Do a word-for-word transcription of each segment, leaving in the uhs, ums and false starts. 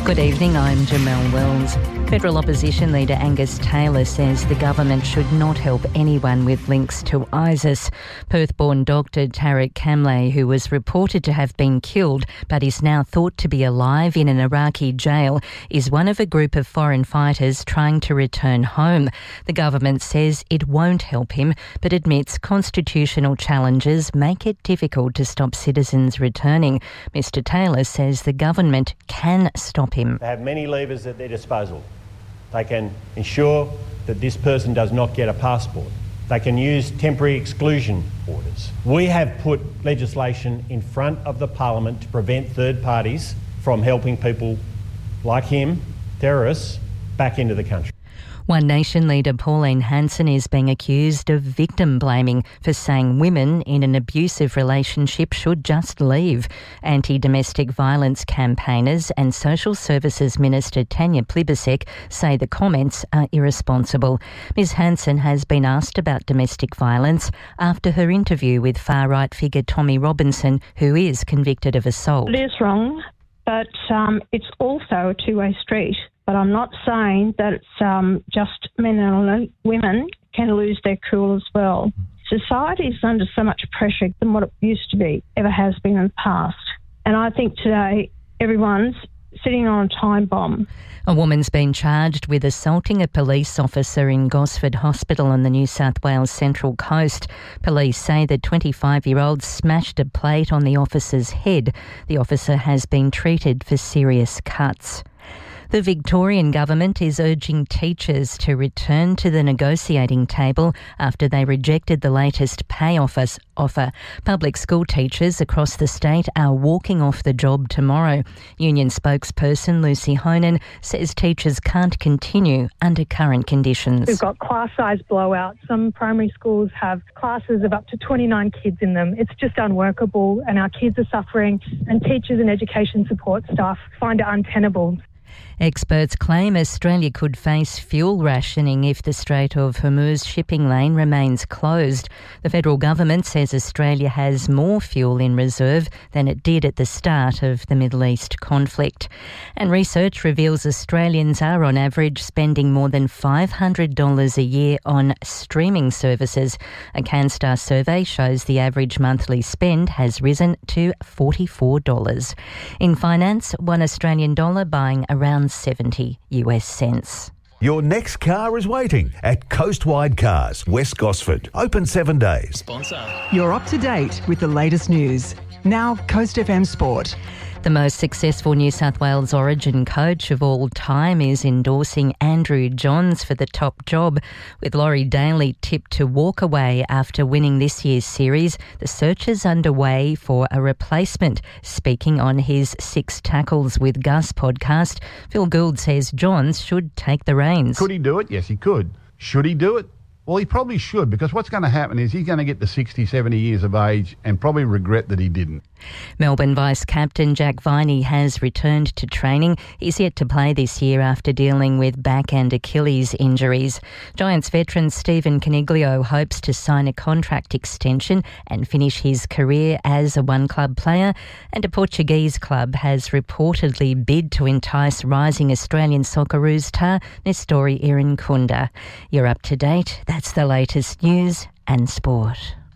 Good evening, I'm Jamelle Wells. Federal Opposition Leader Angus Taylor says the government should not help anyone with links to ISIS. Perth-born doctor Tariq Kamlay, who was reported to have been killed but is now thought to be alive in an Iraqi jail, is one of a group of foreign fighters trying to return home. The government says it won't help him, but admits constitutional challenges make it difficult to stop citizens returning. Mister Taylor says the government can stop him. They have many levers at their disposal. They can ensure that this person does not get a passport. They can use temporary exclusion orders. We have put legislation in front of the Parliament to prevent third parties from helping people like him, terrorists, back into the country. One Nation leader Pauline Hanson is being accused of victim blaming for saying women in an abusive relationship should just leave. Anti-domestic violence campaigners and Social Services Minister Tanya Plibersek say the comments are irresponsible. Ms Hanson has been asked about domestic violence after her interview with far-right figure Tommy Robinson, who is convicted of assault. It is wrong, but um, it's also a two-way street. But I'm not saying that it's um, just men and women can lose their cool as well. Society is under so much pressure than what it used to be, ever has been in the past. And I think today everyone's sitting on a time bomb. A woman's been charged with assaulting a police officer in Gosford Hospital on the New South Wales Central Coast. Police say the twenty-five-year-old smashed a plate on the officer's head. The officer has been treated for serious cuts. The Victorian government is urging teachers to return to the negotiating table after they rejected the latest pay offer. Public school teachers across the state are walking off the job tomorrow. Union spokesperson Lucy Honan says teachers can't continue under current conditions. We've got class size blowouts. Some primary schools have classes of up to twenty-nine kids in them. It's just unworkable and our kids are suffering, and teachers and education support staff find it untenable. Experts claim Australia could face fuel rationing if the Strait of Hormuz shipping lane remains closed. The federal government says Australia has more fuel in reserve than it did at the start of the Middle East conflict. And research reveals Australians are on average spending more than five hundred dollars a year on streaming services. A CanStar survey shows the average monthly spend has risen to forty-four dollars. In finance, one Australian dollar buying around seventy US cents. Your next car is waiting at Coastwide Cars, West Gosford. Open seven days. Sponsor. You're up to date with the latest news. Now, Coast F M Sport. The most successful New South Wales Origin coach of all time is endorsing Andrew Johns for the top job. With Laurie Daly tipped to walk away after winning this year's series, the search is underway for a replacement. Speaking on his Six Tackles with Gus podcast, Phil Gould says Johns should take the reins. Could he do it? Yes, he could. Should he do it? Well, he probably should, because what's going to happen is he's going to get to sixty, seventy years of age and probably regret that he didn't. Melbourne Vice-Captain Jack Viney has returned to training. He's yet to play this year after dealing with back and Achilles injuries. Giants veteran Stephen Coniglio hopes to sign a contract extension and finish his career as a one-club player. And a Portuguese club has reportedly bid to entice rising Australian Socceroos star Nestori Irankunda. You're up to date. That's the latest news and sport.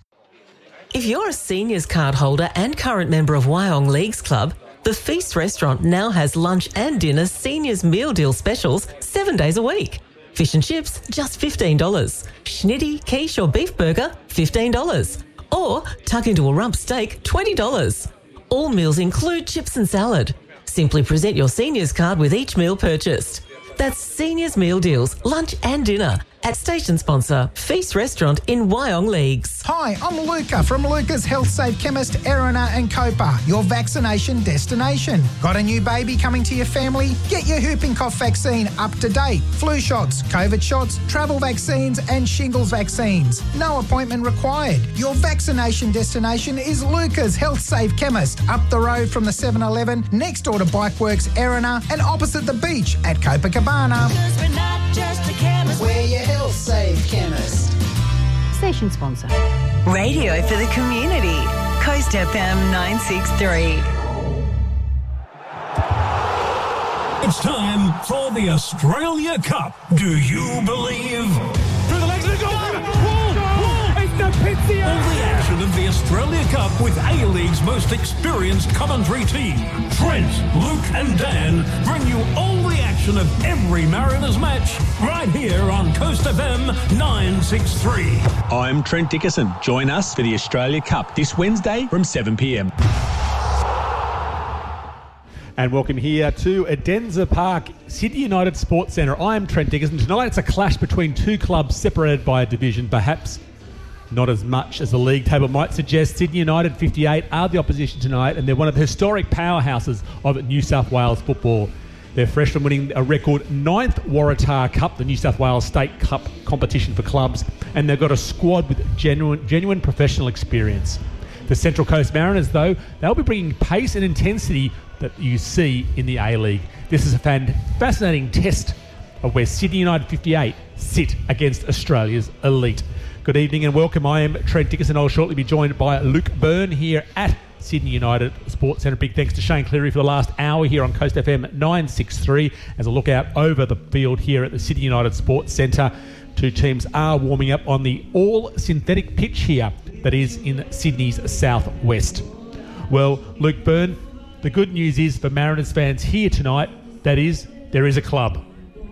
If you're a seniors card holder and current member of Wyong Leagues Club, the Feast restaurant now has lunch and dinner seniors meal deal specials seven days a week. Fish and chips, just fifteen dollars. Schnitty, quiche or beef burger, fifteen dollars. Or tuck into a rump steak, twenty dollars. All meals include chips and salad. Simply present your seniors card with each meal purchased. That's seniors meal deals, lunch and dinner at station sponsor Feast Restaurant in Wyong Leagues. Hi, I'm Luca from Luca's Health Safe Chemist, Erina and Copa, your vaccination destination. Got a new baby coming to your family? Get your whooping cough vaccine up to date. Flu shots, COVID shots, travel vaccines and shingles vaccines. No appointment required. Your vaccination destination is Luca's Health Safe Chemist, up the road from the seven eleven, next door to Bikeworks Erina and opposite the beach at Copacabana. Because we're not just a chemist, we're your Health Safe Chemist. Station sponsor. Radio for the community. Coast F M nine six three. It's time for the Australia Cup. Do you believe? Through the legs of the goal! Wall! Wall! It's the Pizia! All the action of the Australia Cup with A-League's most experienced commentary team. Trent, Luke and Dan bring you all the action of every Mariners match right here on Coast F M nine sixty-three. I'm Trent Dickerson. Join us for the Australia Cup this Wednesday from seven p.m. And welcome here to Adenza Park, Sydney United Sports Centre. I am Trent Dickerson. Tonight it's a clash between two clubs separated by a division, perhaps not as much as the league table might suggest. Sydney United fifty-eight are the opposition tonight, and they're one of the historic powerhouses of New South Wales football. They're fresh from winning a record ninth Waratah Cup, the New South Wales State Cup competition for clubs, and they've got a squad with genuine, genuine professional experience. The Central Coast Mariners, though, they'll be bringing pace and intensity that you see in the A-League. This is a fan- fascinating test of where Sydney United fifty-eight sit against Australia's elite. Good evening and welcome. I am Trent Dickerson. I'll shortly be joined by Luke Byrne here at Sydney United Sports Centre. Big thanks to Shane Cleary for the last hour here on Coast F M nine sixty-three as I look out over the field here at the Sydney United Sports Centre. Two teams are warming up on the all-synthetic pitch here that is in Sydney's southwest. Well, Luke Byrne, the good news is for Mariners fans here tonight, that is, there is a club.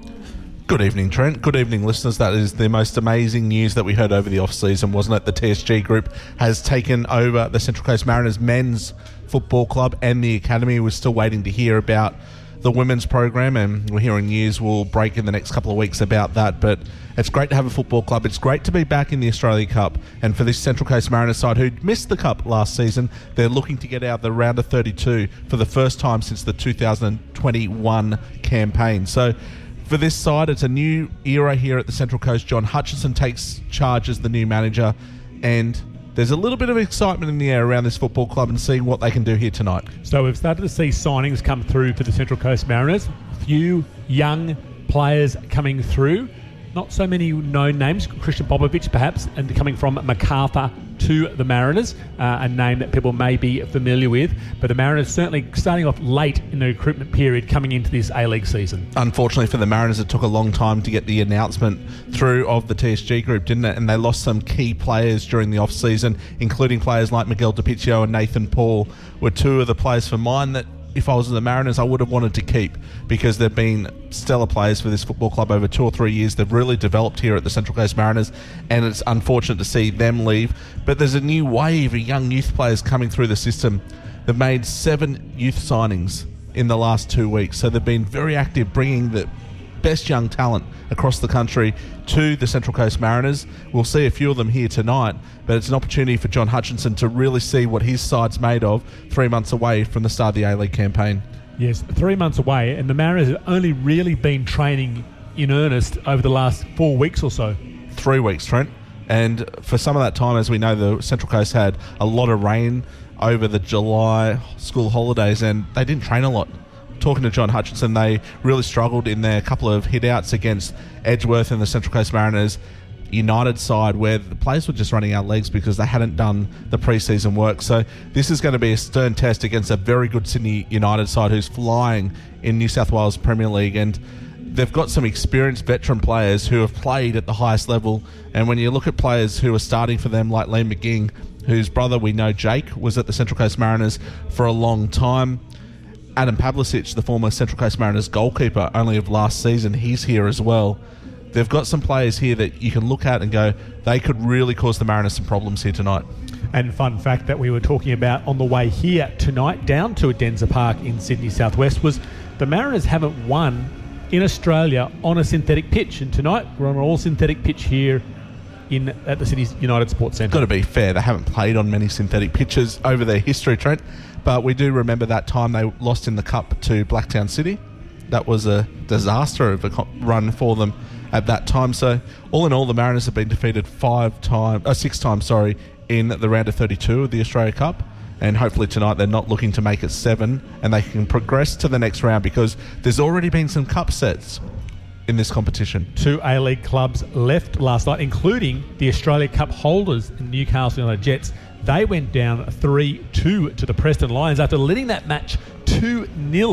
Good evening, Trent. Good evening, listeners. That is the most amazing news that we heard over the off-season, wasn't it? The T S G Group has taken over the Central Coast Mariners men's football club and the academy. We're still waiting to hear about the women's program, and we're hearing news will break in the next couple of weeks about that. But it's great to have a football club. It's great to be back in the Australia Cup. And for this Central Coast Mariners side who missed the Cup last season, they're looking to get out the round of thirty-two for the first time since the two thousand twenty-one campaign. So for this side, it's a new era here at the Central Coast. John Hutchinson takes charge as the new manager, and there's a little bit of excitement in the air around this football club and seeing what they can do here tonight. So we've started to see signings come through for the Central Coast Mariners. A few young players coming through. Not so many known names. Christian Popovich, perhaps, and coming from MacArthur to the Mariners, uh, a name that people may be familiar with. But the Mariners certainly starting off late in the recruitment period coming into this A-League season. Unfortunately for the Mariners, it took a long time to get the announcement through of the T S G Group, didn't it? And they lost some key players during the off-season, including players like Miguel DiPiccio and Nathan Paul were two of the players for mine that, if I was the Mariners, I would have wanted to keep, because they've been stellar players for this football club over two or three years. They've really developed here at the Central Coast Mariners, and it's unfortunate to see them leave. But there's a new wave of young youth players coming through the system. They've made seven youth signings in the last two weeks, so they've been very active, bringing the best young talent across the country to the Central Coast Mariners. We'll see a few of them here tonight, but it's an opportunity for John Hutchinson to really see what his side's made of three months away from the start of the A-League campaign. Yes, three months away, and the Mariners have only really been training in earnest over the last four weeks or so. Three weeks, Trent. And for some of that time, as we know, the Central Coast had a lot of rain over the July school holidays, and they didn't train a lot. Talking to John Hutchinson, they really struggled in their couple of hit-outs against Edgeworth and the Central Coast Mariners United side, where the players were just running out legs because they hadn't done the pre-season work. So this is going to be a stern test against a very good Sydney United side who's flying in New South Wales Premier League, and they've got some experienced veteran players who have played at the highest level. And when you look at players who are starting for them, like Liam McGing, whose brother we know, Jake, was at the Central Coast Mariners for a long time. Adam Pavlicic, the former Central Coast Mariners goalkeeper, only of last season, he's here as well. They've got some players here that you can look at and go, they could really cause the Mariners some problems here tonight. And fun fact that we were talking about on the way here tonight down to Adenza Park in Sydney Southwest was the Mariners haven't won in Australia on a synthetic pitch, and tonight we're on an all-synthetic pitch here in at the Sydney United Sports Centre. Got to be fair, they haven't played on many synthetic pitches over their history, Trent. But we do remember that time they lost in the Cup to Blacktown City. That was a disaster of a run for them at that time. So all in all, the Mariners have been defeated five times, uh, six times, sorry, in the round of thirty-two of the Australia Cup. And hopefully tonight they're not looking to make it seven, and they can progress to the next round, because there's already been some cup sets in this competition. Two A-League clubs left last night, including the Australia Cup holders in Newcastle United Jets. They went down three two to the Preston Lions after leading that match two nil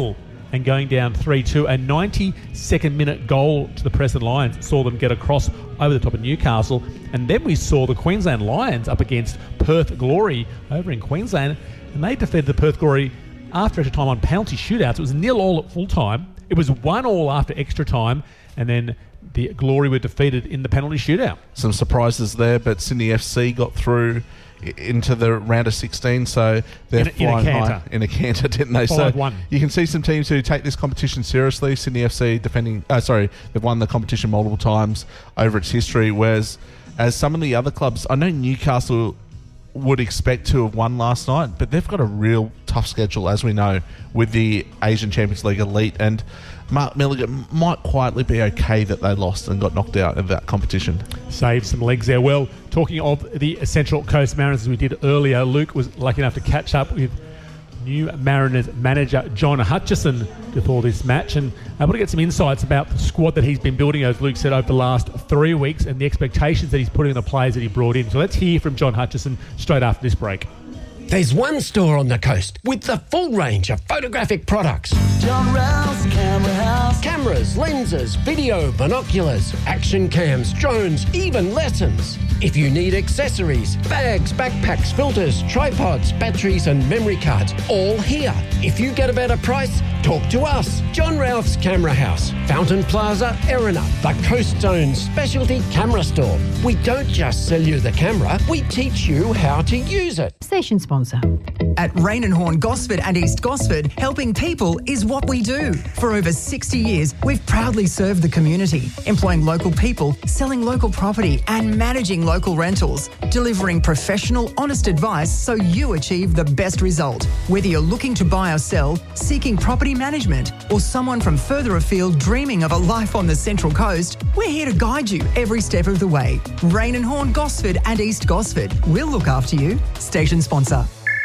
and going down three two. A ninety-second minute goal to the Preston Lions saw them get across over the top of Newcastle. And then we saw the Queensland Lions up against Perth Glory over in Queensland. And they defeated the Perth Glory after extra time on penalty shootouts. It was nil all at full time. It was one all after extra time. And then the Glory were defeated in the penalty shootout. Some surprises there, but Sydney F C got through into the round of sixteen, so they're in a, flying in a high in a canter, didn't they? five So one. You can see some teams who take this competition seriously. Sydney F C defending, uh, sorry, they've won the competition multiple times over its history, whereas as some of the other clubs, I know Newcastle would expect to have won last night, but they've got a real tough schedule, as we know, with the Asian Champions League elite, and Mark Milligan might quietly be okay that they lost and got knocked out of that competition. Saved some legs there. Well, talking of the Central Coast Mariners, as we did earlier, Luke was lucky enough to catch up with new Mariners manager John Hutchison before this match, and able to get some insights about the squad that he's been building, as Luke said, over the last three weeks and the expectations that he's putting on the players that he brought in. So let's hear from John Hutchison straight after this break. There's one store on the coast with the full range of photographic products. John Rouse Camera House. Cameras, lenses, video, binoculars, action cams, drones, even lessons. If you need accessories, bags, backpacks, filters, tripods, batteries and memory cards, all here. If you get a better price, talk to us. John Ralph's Camera House, Fountain Plaza, Erina, the Coast Zone's specialty camera store. We don't just sell you the camera, we teach you how to use it. Station sponsor. At Rain and Horn Gosford and East Gosford, helping people is what we do. For over sixty years, we've proudly served the community, employing local people, selling local property and managing local rentals, delivering professional, honest advice so you achieve the best result. Whether you're looking to buy or sell, seeking property management, or someone from further afield dreaming of a life on the Central Coast, we're here to guide you every step of the way. Rain and Horn Gosford and East Gosford. We'll look after you. Station sponsor.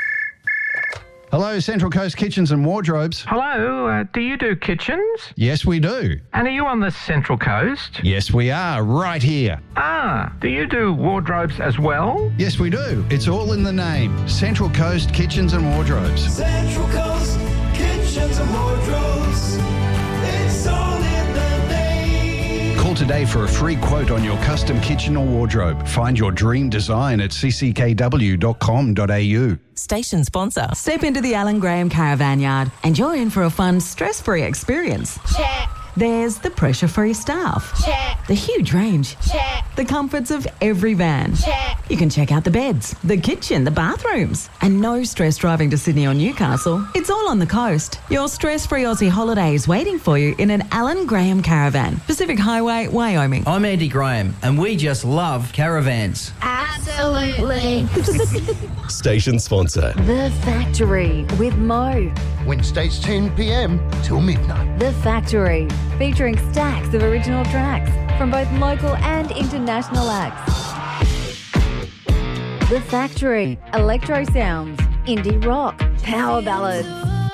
Hello, Central Coast Kitchens and Wardrobes. Hello, uh, do you do kitchens? Yes, we do. And are you on the Central Coast? Yes, we are, right here. Ah, do you do wardrobes as well? Yes, we do. It's all in the name. Central Coast Kitchens and Wardrobes. Central Coast Kitchens and Wardrobes. It's all in the name. Call today for a free quote on your custom kitchen or wardrobe. Find your dream design at c c k w dot com dot a u. Station sponsor. Step into the Alan Graham Caravan Yard and you're in for a fun, stress-free experience. Check. There's the pressure-free staff. Check. The huge range. Check. The comforts of every van. Check. You can check out the beds, the kitchen, the bathrooms. And no stress driving to Sydney or Newcastle. It's all on the coast. Your stress-free Aussie holiday is waiting for you in an Alan Graham Caravan. Pacific Highway, Wyoming. I'm Andy Graham and we just love caravans. Absolutely. Station sponsor. The Factory with Mo. Wednesdays ten p m till midnight. The Factory, featuring stacks of original tracks from both local and international acts. The Factory, electro sounds, indie rock, power ballads,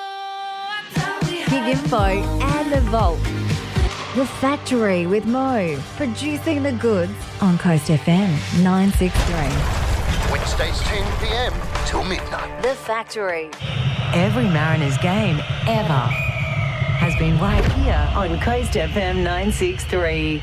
Big Info and The Vault. The Factory with Mo, producing the goods on Coast F M nine sixty-three. Wednesdays ten p m till midnight. The Factory. Every Mariners game ever has been right here on Coast F M nine sixty-three.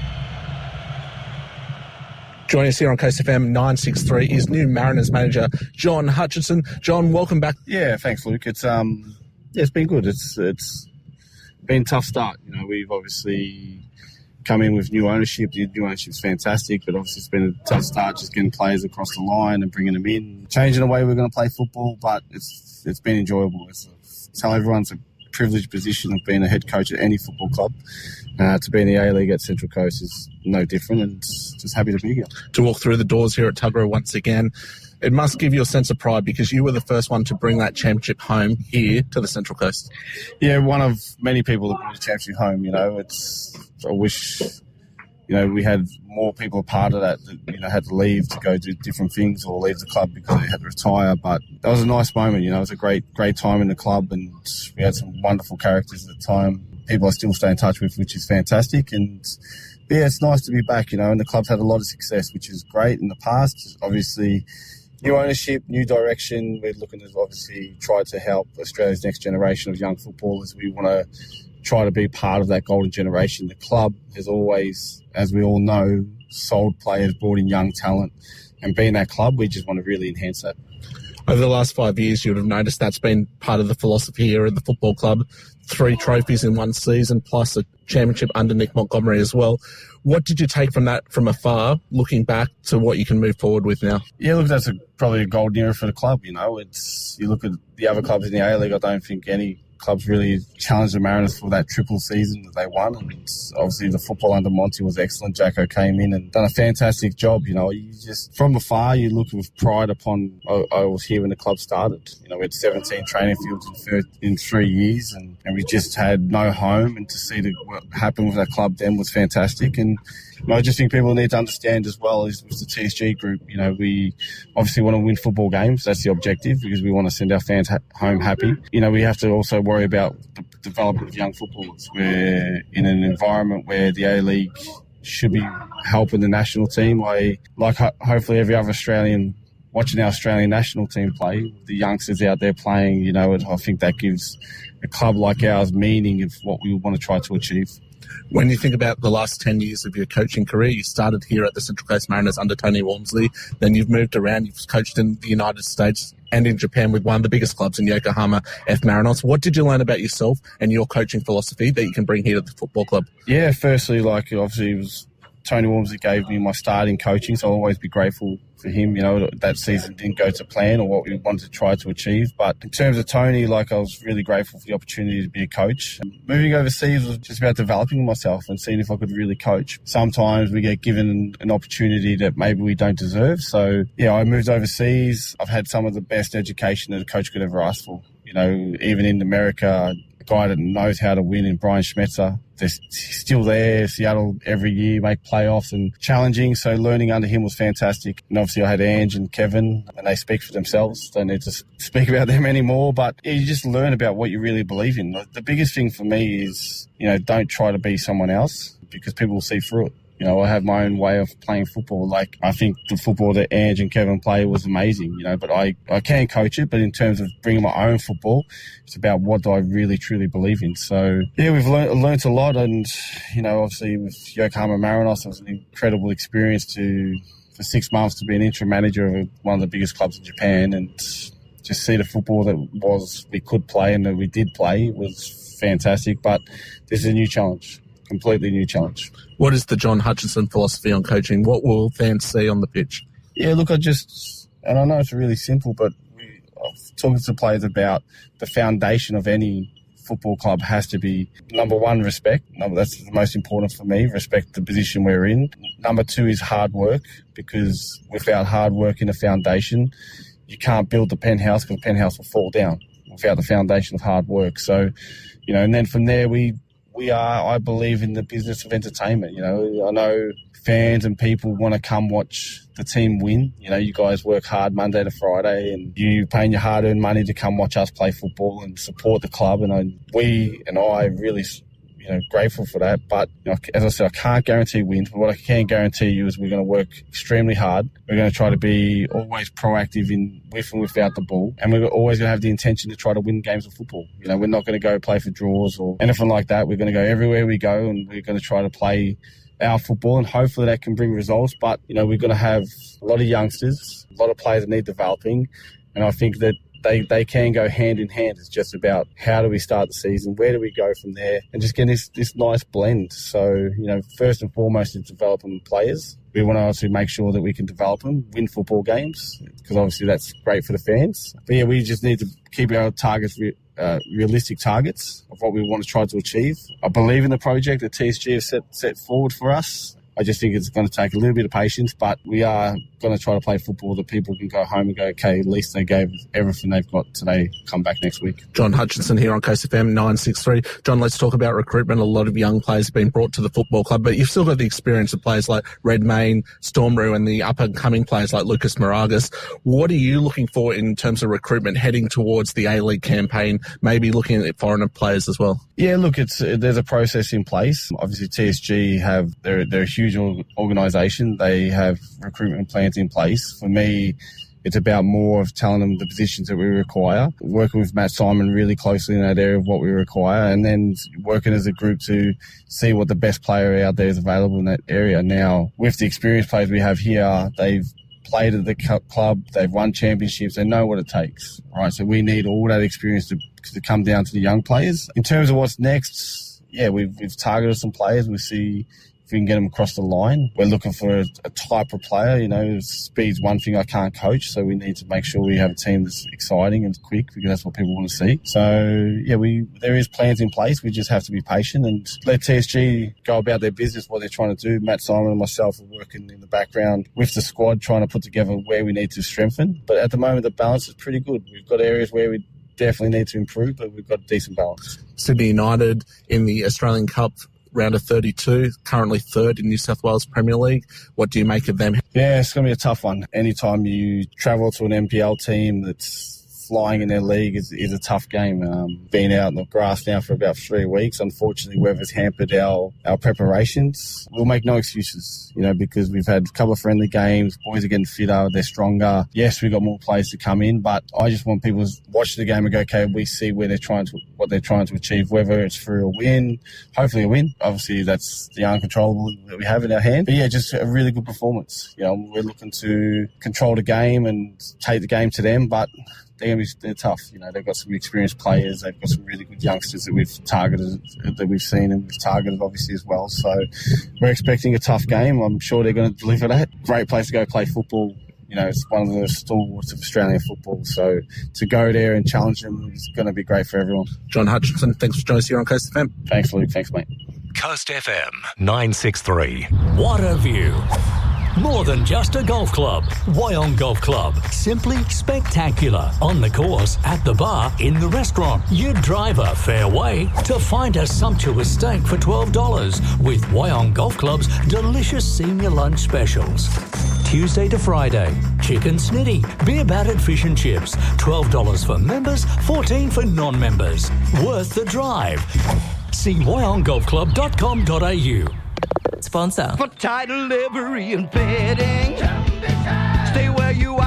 Joining us here on Coast F M nine sixty-three is new Mariners manager John Hutchison. John, welcome back. Yeah, thanks, Luke. It's um, yeah, it's been good. It's it's been a tough start. You know, we've obviously come in with new ownership. The new ownership's fantastic, but obviously it's been a tough start just getting players across the line and bringing them in, changing the way we're going to play football. But it's it's been enjoyable. It's, it's how everyone's a privileged position of being a head coach at any football club. Uh, to be in the A-League at Central Coast is no different, and just happy to be here. To walk through the doors here at Tuggerah once again, it must give you a sense of pride because you were the first one to bring that championship home here to the Central Coast. Yeah, one of many people that brought the championship home. You know, it's I wish you know we had more people a part of that that you know had to leave to go do different things or leave the club because they had to retire. But that was a nice moment. You know, it was a great great time in the club, and we had some wonderful characters at the time. People I still stay in touch with, which is fantastic. And yeah, it's nice to be back, you know, and the club's had a lot of success, which is great in the past. Obviously, new ownership, new direction. We're looking to obviously try to help Australia's next generation of young footballers. We want to try to be part of that golden generation. The club has always, as we all know, sold players, brought in young talent, and being that club, we just want to really enhance that. Over the last five years, you would have noticed that's been part of the philosophy here at the football club. Three trophies in one season, plus a championship under Nick Montgomery as well. What did you take from that from afar, looking back to what you can move forward with now? Yeah, look, that's a, probably a golden era for the club. You know, it's you look at the other clubs in the A-League, I don't think any clubs really challenged the Mariners for that triple season that they won. And obviously the football under Monty was excellent. Jacko came in and done a fantastic job. You know, you just from afar, you look with pride upon, I, I was here when the club started. You know, we had seventeen training fields in, thir- in three years and, and we just had no home. And to see the, what happened with that club then was fantastic. And you know, I just think people need to understand as well is with the T S G group, you know, we obviously want to win football games. That's the objective because we want to send our fans ha- home happy. You know, we have to also worry about the development of young footballers. We're in an environment where the A-League should be helping the national team. I, like ho- hopefully every other Australian watching our Australian national team play, the youngsters out there playing, you know, I think that gives a club like ours meaning of what we want to try to achieve. When you think about the last ten years of your coaching career, you started here at the Central Coast Mariners under Tony Walmsley, then you've moved around, you've coached in the United States and in Japan with one of the biggest clubs in Yokohama F. Marinos. What did you learn about yourself and your coaching philosophy that you can bring here to the football club? Yeah, firstly, like obviously it was Tony Walmsley gave me my start in coaching, so I'll always be grateful for him. You know, that season didn't go to plan or what we wanted to try to achieve. But in terms of Tony, like I was really grateful for the opportunity to be a coach. Moving overseas was just about developing myself and seeing if I could really coach. Sometimes we get given an opportunity that maybe we don't deserve. So, yeah, I moved overseas. I've had some of the best education that a coach could ever ask for. You know, even in America, a guy that knows how to win in Brian Schmetzer. They're still there. Seattle every year make playoffs and challenging. So learning under him was fantastic. And obviously I had Ange and Kevin and they speak for themselves. Don't need to speak about them anymore. But yeah, you just learn about what you really believe in. The biggest thing for me is, you know, don't try to be someone else because people will see through it. You know, I have my own way of playing football. Like, I think the football that Ange and Kevin play was amazing, you know, but I, I can coach it. But in terms of bringing my own football, it's about what do I really, truly believe in. So, yeah, we've learned, learned a lot. And, you know, obviously with Yokohama Marinos, it was an incredible experience to, for six months to be an interim manager of one of the biggest clubs in Japan and just see the football that was we could play and that we did play was fantastic. But this is a new challenge. Completely new challenge. What is the John Hutchinson philosophy on coaching? What will fans see on the pitch? Yeah, look, I just, and I know it's really simple, but we, I've talked to players about the foundation of any football club has to be, number one, respect. Number, that's the most important for me, respect the position we're in. Number two is hard work, because without hard work in a foundation, you can't build the penthouse because the penthouse will fall down without the foundation of hard work. So, you know, and then from there we, We are, I believe, in the business of entertainment. You know, I know fans and people want to come watch the team win. You know, you guys work hard Monday to Friday and you paying your hard-earned money to come watch us play football and support the club. And I, we and I really, you know, grateful for that. But, you know, as I said, I can't guarantee wins. But what I can guarantee you is we're going to work extremely hard. We're going to try to be always proactive in with and without the ball. And we're always going to have the intention to try to win games of football. You know, we're not going to go play for draws or anything like that. We're going to go everywhere we go and we're going to try to play our football and hopefully that can bring results. But, you know, we're going to have a lot of youngsters, a lot of players that need developing. And I think that They they can go hand in hand. It's just about how do we start the season, where do we go from there, and just get this, this nice blend. So, you know, first and foremost is developing players. We want to obviously make sure that we can develop them, win football games, because obviously that's great for the fans. But yeah, we just need to keep our targets, uh, realistic targets of what we want to try to achieve. I believe in the project that T S G has set, set forward for us. I just think it's going to take a little bit of patience, but we are going to try to play football that people can go home and go, okay, at least they gave everything they've got today, come back next week. John Hutchinson here on Coast F M nine sixty-three. John, let's talk about recruitment. A lot of young players have been brought to the football club, but you've still got the experience of players like Redmayne, Stormrew, and the up-and-coming players like Lucas Moragas. What are you looking for in terms of recruitment heading towards the A-League campaign, maybe looking at foreign players as well? Yeah, look, it's there's a process in place. Obviously, T S G have, they're, they're a huge organisation. They have recruitment plans in place. For me, it's about more of telling them the positions that we require, working with Matt Simon really closely in that area of what we require, and then working as a group to see what the best player out there is available in that area. Now, with the experienced players we have here, they've played at the club, they've won championships, they know what it takes, right? So we need all that experience to, to come down to the young players. In terms of what's next, yeah, we've, we've targeted some players. We see if we can get them across the line. We're looking for a, a type of player. You know, speed's one thing I can't coach, so we need to make sure we have a team that's exciting and quick, because that's what people want to see. So, yeah, we there is plans in place. We just have to be patient and let T S G go about their business, what they're trying to do. Matt Simon and myself are working in the background with the squad, trying to put together where we need to strengthen. But at the moment, the balance is pretty good. We've got areas where we definitely need to improve, but we've got a decent balance. Sydney United in the Australian Cup round of thirty-two, currently third in New South Wales Premier League. What do you make of them? Yeah, it's going to be a tough one. Anytime you travel to an N P L team that's flying in their league is, is a tough game. Um, been out in the grass now for about three weeks. Unfortunately, weather's hampered our, our preparations. We'll make no excuses, you know, because we've had a couple of friendly games. Boys are getting fitter. They're stronger. Yes, we've got more players to come in, but I just want people to watch the game and go, okay, we see where they're trying to, what they're trying to achieve, whether it's through a win, hopefully a win. Obviously, that's the uncontrollable that we have in our hand. But yeah, just a really good performance. You know, we're looking to control the game and take the game to them, but they're going to be they're tough. You know, they've got some experienced players. They've got some really good youngsters that we've targeted, that we've seen and we've targeted obviously as well. So we're expecting a tough game. I'm sure they're going to deliver that. Great place to go play football. You know, it's one of the stalwarts of Australian football. So to go there and challenge them is going to be great for everyone. John Hutchinson, thanks for joining us here on Coast F M. Thanks, Luke. Thanks, mate. Coast F M nine sixty-three. What a view. More than just a golf club. Wyong Golf Club. Simply spectacular. On the course, at the bar, in the restaurant. You drive a fair way to find a sumptuous steak for twelve dollars with Wyong Golf Club's delicious senior lunch specials. Tuesday to Friday. Chicken snitty, beer battered fish and chips. twelve dollars for members, fourteen dollars for non-members. Worth the drive. See wyong golf club dot com dot a u. Sponsor. For title, livery and bedding. Stay where you are.